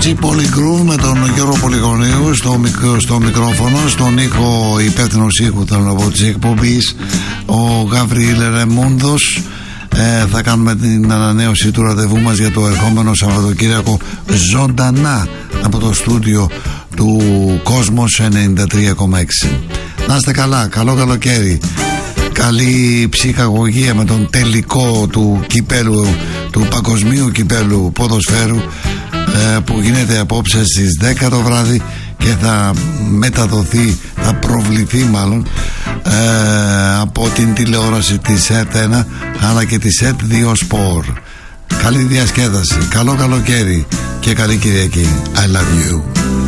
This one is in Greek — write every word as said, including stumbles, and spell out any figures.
G Polygroove με τον Γιώργο Πολυγωνίου στο, μικρο, στο μικρόφωνο, στον ήχο, υπεύθυνος ήχου θέλω να πω της εκπομπής, ο Γαβριήλ Ρεμούντος. ε, Θα κάνουμε την ανανέωση του ραντεβού μας για το ερχόμενο Σαββατοκύριακο ζωντανά από το στούντιο του Κόσμος ενενήντα τρία κόμμα έξι. Να είστε καλά, καλό καλοκαίρι, καλή ψυχαγωγία με τον τελικό του κυπέλου, του παγκοσμίου κυπέλου ποδοσφαίρου, ε, που γίνεται απόψε στις δέκα το βράδυ και θα μεταδοθεί, θα προβληθεί μάλλον ε, από την τηλεόραση της ΕΡΤ ένα αλλά και της ΕΡΤ δύο Sport. Καλή διασκέδαση, καλό καλοκαίρι και καλή Κυριακή. I love you.